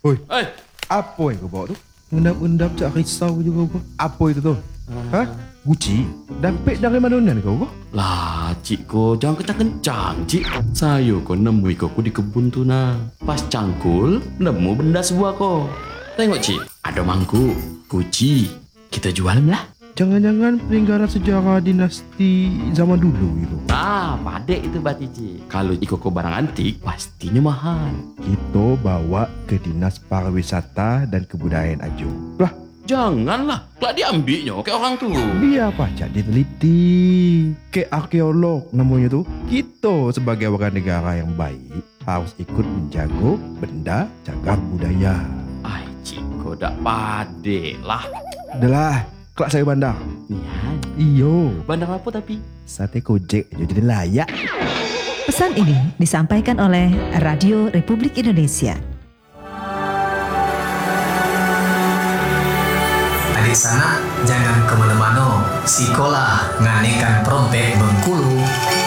Oi, apa yang kau bawa tu? Undap-undap cak risau juga kau. Apa itu tu? Hah? Guci? Dapat dari mana kau? Lah, cik ko, jangan kencang-kencang, cik. Saya ko nemui kau di kebun tu nah. Pas cangkul, nemu benda sebuah ko. Tengok cik, ada mangkuk, kunci. Kita jual lah. Jangan-jangan peninggalan sejarah dinasti zaman dulu itu. Ah, padek itu berarti cik. Kalau iko ko barang antik, pastinya mahal. Kita bawa ke Dinas Pariwisata dan Kebudayaan Ajo. Lah, Janganlah, kelak diambilnya kayak orang tu. biar pacak diteliti. Ke arkeolog namanya tu. Kita sebagai warga negara yang baik harus ikut menjaga benda cagar budaya. Ai, cik ko dak padek lah. Adalah, kelak saya bandar. Nian, Iyo, bandar apa tapi? sate kojek aja jadi layak. Pesan ini disampaikan oleh Radio Republik Indonesia. Adik sana, jangan kemana-mana. Sekolah nganekan Prompek Bengkulu.